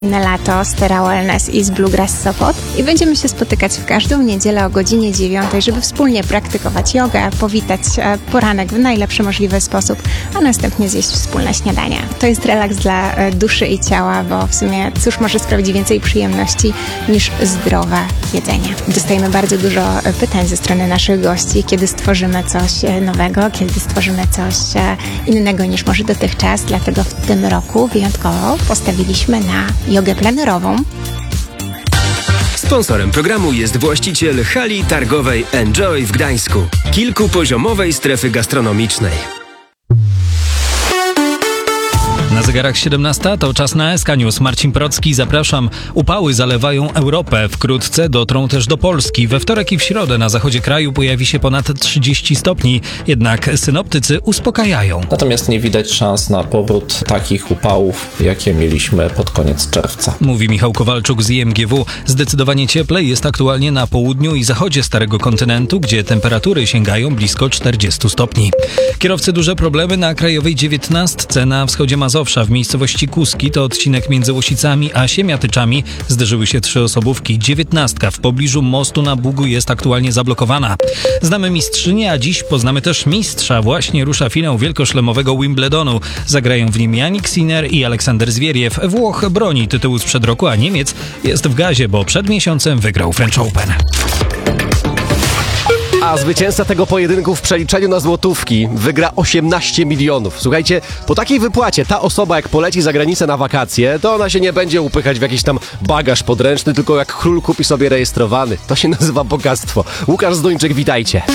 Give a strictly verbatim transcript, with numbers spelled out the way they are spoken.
Na lato Stera Wellness i z Bluegrass Sopot i będziemy się spotykać w każdą niedzielę o godzinie dziewiątej, żeby wspólnie praktykować jogę, powitać poranek w najlepszy możliwy sposób, a następnie zjeść wspólne śniadanie. To jest relaks dla duszy i ciała, bo w sumie cóż może sprawić więcej przyjemności niż zdrowe jedzenie. Dostajemy bardzo dużo pytań ze strony naszych gości, kiedy stworzymy coś nowego, kiedy stworzymy coś innego niż może dotychczas, dlatego w tym roku wyjątkowo postawiliśmy na jogę plenerową. Sponsorem programu jest właściciel hali targowej Enjoy w Gdańsku, kilkupoziomowej strefy gastronomicznej. Na zegarach siedemnasta to czas na S K News. Marcin Procki, zapraszam. Upały zalewają Europę. Wkrótce dotrą też do Polski. We wtorek i w środę na zachodzie kraju pojawi się ponad trzydzieści stopni. Jednak synoptycy uspokajają. Natomiast nie widać szans na powrót takich upałów, jakie mieliśmy pod koniec czerwca. Mówi Michał Kowalczuk z I M G W. Zdecydowanie cieplej jest aktualnie na południu i zachodzie Starego Kontynentu, gdzie temperatury sięgają blisko czterdziestu stopni. Kierowcy duże problemy na krajowej dziewiętnastce na wschodzie Mazowsza. W miejscowości Kuski to odcinek między Łosicami a Siemiatyczami. Zderzyły się trzy osobówki. Dziewiętnastka w pobliżu mostu na Bugu jest aktualnie zablokowana. Znamy mistrzynię, a dziś poznamy też mistrza. Właśnie rusza finał wielkoszlemowego Wimbledonu. Zagrają w nim Jannik Sinner i Aleksander Zwieriew. Włoch broni tytułu sprzed roku, a Niemiec jest w gazie, bo przed miesiącem wygrał French Open. A zwycięzca tego pojedynku w przeliczeniu na złotówki wygra osiemnaście milionów. Słuchajcie, po takiej wypłacie ta osoba jak poleci za granicę na wakacje, to ona się nie będzie upychać w jakiś tam bagaż podręczny, tylko jak król kupi sobie rejestrowany. To się nazywa bogactwo. Łukasz Zduńczyk, witajcie.